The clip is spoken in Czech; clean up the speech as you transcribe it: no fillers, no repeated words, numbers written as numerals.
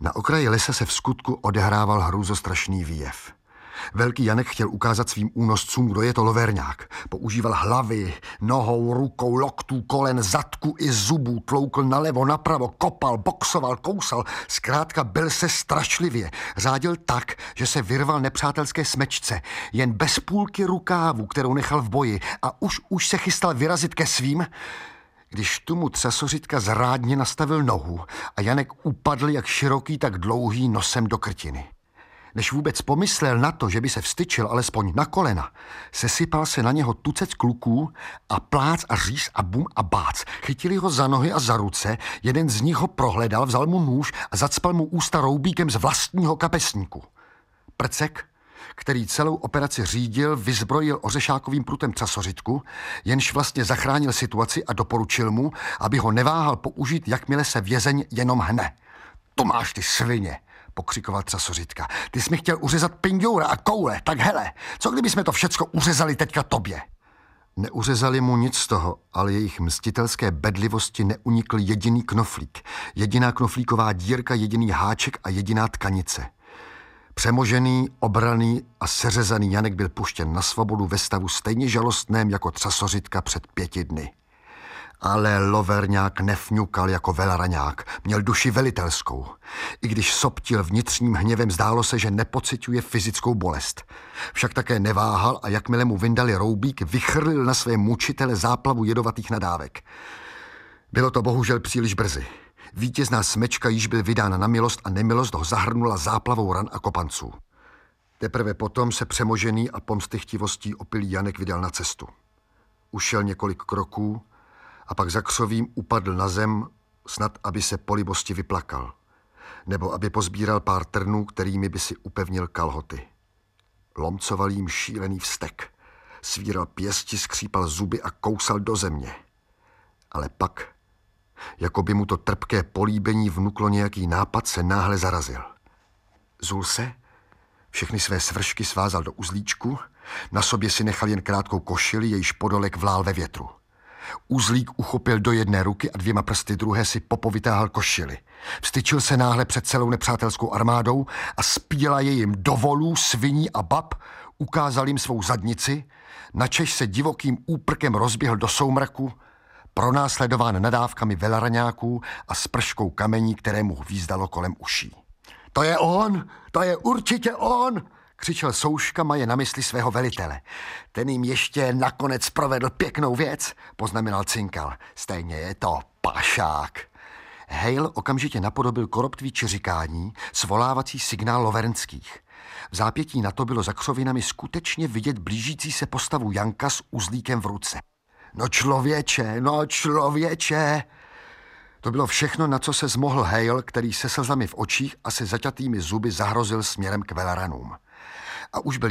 Na okraji lesa se v skutku odehrával hrůzostrašný výjev. Velký Janek chtěl ukázat svým únoscům, kdo je to loverňák. Používal hlavy, nohou, rukou, loktů, kolen, zadku i zubů, tloukl nalevo, napravo, kopal, boxoval, kousal. Zkrátka byl se strašlivě. Řádil tak, že se vyrval nepřátelské smečce, jen bez půlky rukávu, kterou nechal v boji, a už se chystal vyrazit ke svým, když tomu Třasořitka zrádně nastavil nohu a Janek upadl jak široký, tak dlouhý nosem do krtiny. Než vůbec pomyslel na to, že by se vstyčil alespoň na kolena, sesypal se na něho tucec kluků a plác a říz a bum a bác. Chytili ho za nohy a za ruce, jeden z nich ho prohledal, vzal mu nůž a zacpal mu ústa roubíkem z vlastního kapesníku. Prcek, který celou operaci řídil, vyzbrojil ořešákovým prutem Třasořitku, jenž vlastně zachránil situaci a doporučil mu, aby ho neváhal použít, jakmile se vězeň jenom hne. Tu máš, ty svině, pokřikoval Třasořitka. Ty jsi mi chtěl uřezat pinďoura a koule, tak hele, co kdyby jsme to všecko uřezali teďka tobě? Neuřezali mu nic z toho, ale jejich mstitelské bedlivosti neunikl jediný knoflík, jediná knoflíková dírka, jediný háček a jediná tkanice. Přemožený, obraný a seřezaný Janek byl puštěn na svobodu ve stavu stejně žalostném jako Třasořitka před 5 dny. Ale loverňák nefňukal jako velaraňák, měl duši velitelskou. I když soptil vnitřním hněvem, zdálo se, že nepociťuje fyzickou bolest. Však také neváhal a jakmile mu vyndali roubík, vychrlil na své mučitele záplavu jedovatých nadávek. Bylo to bohužel příliš brzy. Vítězná smečka již byl vydán na milost a nemilost ho zahrnula záplavou ran a kopanců. Teprve potom se přemožený a pomstychtivostí opilý Janek vydal na cestu. Ušel několik kroků a pak za křovím upadl na zem, snad aby se po libosti vyplakal, nebo aby pozbíral pár trnů, kterými by si upevnil kalhoty. Lomcoval jim šílený vztek, svíral pěsti, skřípal zuby a kousal do země. Ale pak, jako by mu to trpké políbení vnuklo nějaký nápad, se náhle zarazil. Zul se, všechny své svršky svázal do uzlíčku, na sobě si nechal jen krátkou košili, jejíž podolek vlál ve větru. Uzlík uchopil do jedné ruky a 2 prsty druhé si popovytáhal košili. Vstyčil se náhle před celou nepřátelskou armádou a spíla je jim do volů, sviní a bab, ukázal jim svou zadnici, načež se divokým úprkem rozběhl do soumraku, pronásledován nadávkami velaraňáků a sprškou kamení, které mu hvízdalo kolem uší. To je on! To je určitě on! Křičel Souška, maje na mysli svého velitele. Ten jim ještě nakonec provedl pěknou věc, poznamenal Cinkal. Stejně je to pašák. Hale okamžitě napodobil koroptví čiřikání, svolávací signál lovernských. V zápětí na to bylo za křovinami skutečně vidět blížící se postavu Janka s uzlíkem v ruce. No člověče! To bylo všechno, na co se zmohl Hale, který se slzami v očích a se zaťatými zuby zahrozil směrem k velaranům. A už byl